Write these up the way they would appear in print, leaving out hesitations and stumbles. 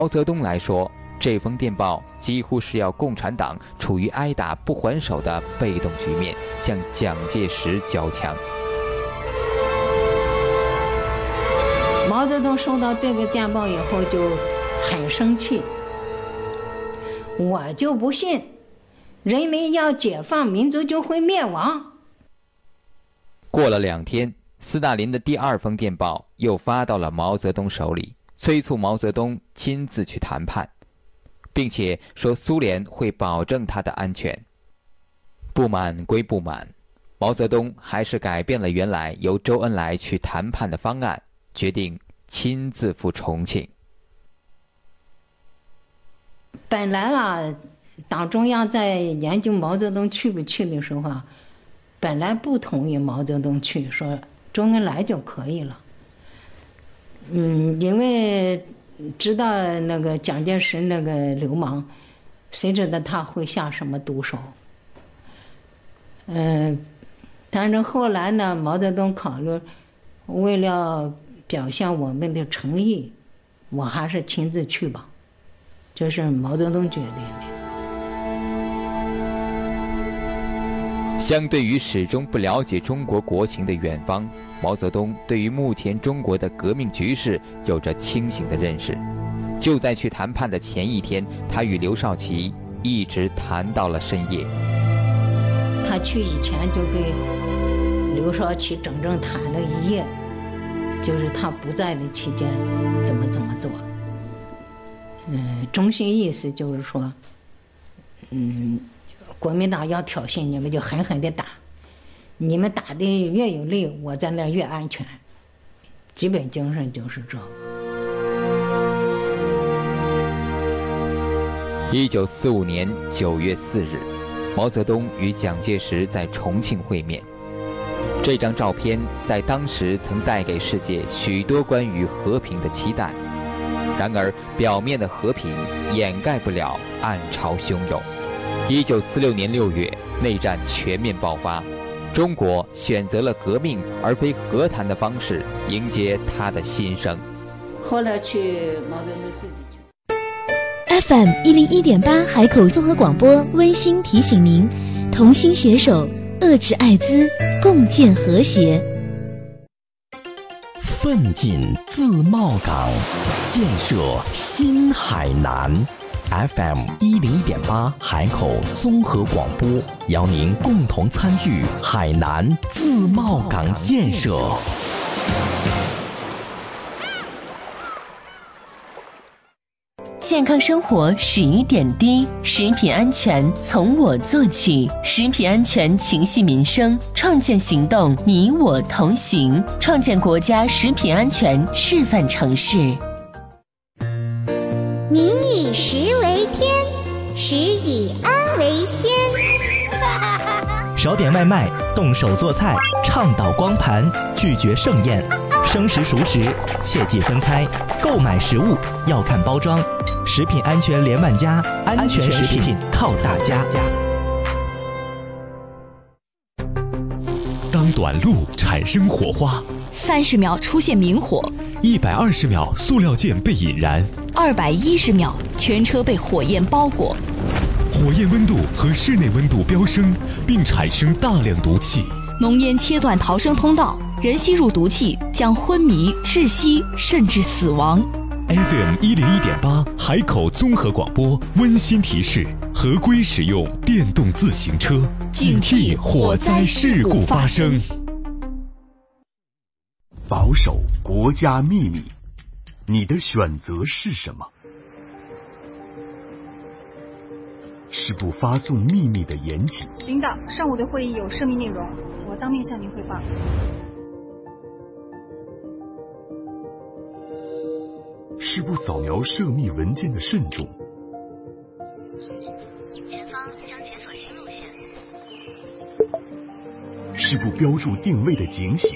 毛泽东来说，这封电报几乎是要共产党处于挨打不还手的被动局面，向蒋介石交枪。 毛泽东收到这个电报以后就很生气，我就不信人民要解放，民族就会灭亡。 过了2天，斯大林的第2封电报又发到了毛泽东手里，催促毛泽东亲自去谈判，并且说苏联会保证他的安全。不满归不满，毛泽东还是改变了原来由周恩来去谈判的方案，决定亲自赴重庆。 本来啊，党中央在研究毛泽东去不去的时候啊，本来不同意毛泽东去，说周恩来就可以了。因为知道那个蒋介石那个流氓，谁知道他会下什么毒手？但是后来呢，毛泽东考虑，为了表现我们的诚意，我还是亲自去吧，这是毛泽东决定的。 相对于始终不了解中国国情的远方，毛泽东对于目前中国的革命局势有着清醒的认识。就在去谈判的前一天，他与刘少奇一直谈到了深夜。 他去以前就跟刘少奇整整谈了1夜，就是他不在的期间怎么做。中心意思就是说，国民党要挑衅，你们就狠狠地打，你们打的越有力，我在那儿越安全。基本精神就是这个。 1945年9月4日，毛泽东与蒋介石在重庆会面。这张照片在当时曾带给世界许多关于和平的期待，然而表面的和平掩盖不了暗潮汹涌。1946年6月，内战全面爆发，中国选择了革命而非和谈的方式迎接他的新生。 后来去毛泽东自己去。 FM 101.8海口综合广播温馨提醒您：同心携手，遏制艾滋，共建和谐。 奋进自贸港，建设新海南。FM 101.8海口综合广播，邀您共同参与海南自贸港建设。 健康生活始于点滴，食品安全从我做起，食品安全情系民生，创建行动你我同行，创建国家食品安全示范城市。 民以食为天，食以安为先。 少点外卖，动手做菜，倡导光盘，拒绝盛宴。生食熟食切忌分开，购买食物要看包装。食品安全连万家，安全食品靠大家。 当短路产生火花 ，30秒出现明火 ，120秒塑料件被引燃 ，210秒全车被火焰包裹。 火焰温度和室内温度飙升，并产生大量毒气。 浓烟切断逃生通道，人吸入毒气将昏迷、窒息甚至死亡。 FM 101.8海口综合广播温馨提示：合规使用电动自行车，警惕火灾事故发生。 保守国家秘密，你的选择是什么？是不发送秘密的严谨。 领导，上午的会议有声明内容，我当面向您汇报。 是不扫描涉密文件的慎重。 前方将解锁新路线。 是不标注定位的警醒。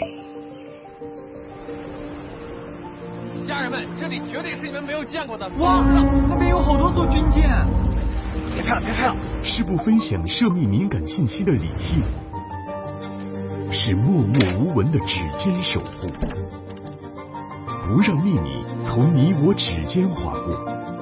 家人们，这里绝对是你们没有见过的。 哇，那边有好多艘军舰！ 别拍了，别拍了！ 是不分享涉密敏感信息的理性。是默默无闻的指尖守护。不让秘密从你我指尖划过。